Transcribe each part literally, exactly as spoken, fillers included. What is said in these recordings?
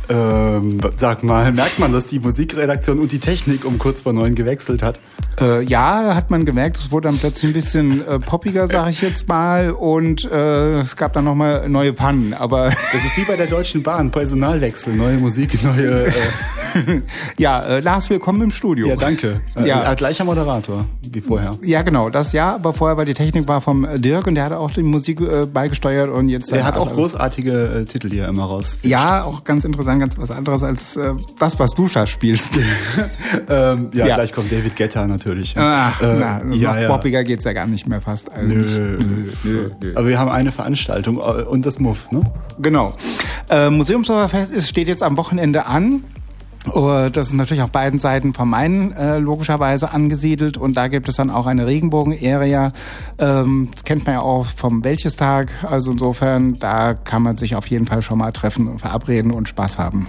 Ähm, sag mal, merkt man, dass die Musikredaktion und die Technik um kurz vor neun gewechselt hat? Äh, ja, hat man gemerkt. Es wurde dann plötzlich ein bisschen äh, poppiger, sag ich jetzt mal. Und äh, es gab dann nochmal neue Pannen. Aber das ist wie bei der Deutschen Bahn, Personalwechsel, neue Musik, neue... Äh ja, äh, Lars, willkommen im Studio. Ja, danke. Ja. Äh, gleicher Moderator wie vorher. Ja, genau, das ja. Aber vorher war die Technik war vom Dirk und der hat auch die Musik äh, beigesteuert. Und jetzt der hat auch großartige äh, Titel, die er immer raus. Ja, auch ganz interessant, ganz was anderes als äh, das, was du da spielst. ähm, ja, ja, gleich kommt David Guetta natürlich. Ach, äh, na, ja, noch ja. poppiger geht's ja gar nicht mehr fast. Eigentlich. Nö, nö, nö, nö. Aber wir haben eine Veranstaltung und das Muff, ne? Genau. Äh, Museumsoktoberfest ist, steht jetzt am Wochenende an. Das ist natürlich auf beiden Seiten vom Main äh, logischerweise angesiedelt und da gibt es dann auch eine Regenbogen-Area. Ähm, das kennt man ja auch vom Wäldchestag. Also insofern, da kann man sich auf jeden Fall schon mal treffen und verabreden und Spaß haben.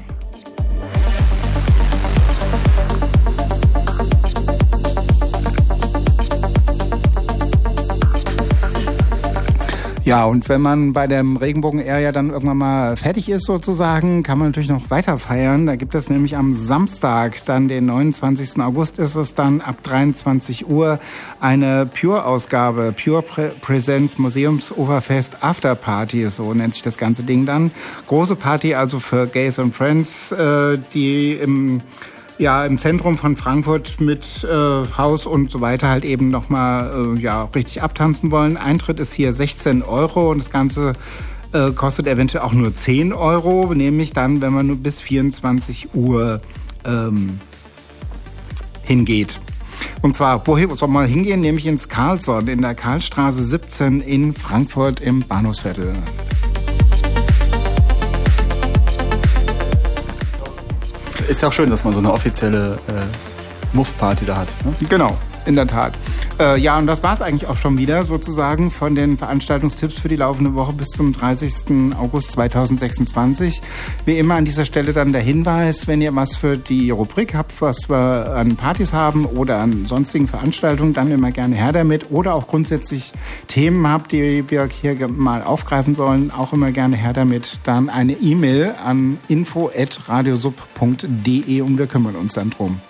Ja, und wenn man bei dem Regenbogen-Area dann irgendwann mal fertig ist sozusagen, kann man natürlich noch weiter feiern. Da gibt es nämlich am Samstag, dann den neunundzwanzigsten August, ist es dann ab dreiundzwanzig Uhr eine Pure-Ausgabe, Pure Pre- Presents Museumsoverfest Afterparty, so nennt sich das ganze Ding dann. Große Party also für Gays and Friends, äh, die im ja im Zentrum von Frankfurt mit äh, Haus und so weiter halt eben nochmal äh, ja, richtig abtanzen wollen. Eintritt ist hier sechzehn Euro und das Ganze äh, kostet eventuell auch nur zehn Euro, nämlich dann, wenn man nur bis vierundzwanzig Uhr ähm, hingeht. Und zwar, wohin soll man hingehen? Nämlich ins Carlsson in der Karlstraße siebzehn in Frankfurt im Bahnhofsviertel. Ist ja auch schön, dass man so eine offizielle äh, Muff-Party da hat. Ne? Genau, in der Tat. Äh, ja, und das war's eigentlich auch schon wieder sozusagen von den Veranstaltungstipps für die laufende Woche bis zum dreißigsten August zweitausendsechsundzwanzig. Wie immer an dieser Stelle dann der Hinweis, wenn ihr was für die Rubrik habt, was wir an Partys haben oder an sonstigen Veranstaltungen, dann immer gerne her damit. Oder auch grundsätzlich Themen habt, die wir hier mal aufgreifen sollen, auch immer gerne her damit. Dann eine E-Mail an info at radiosub punkt de und wir kümmern uns dann drum.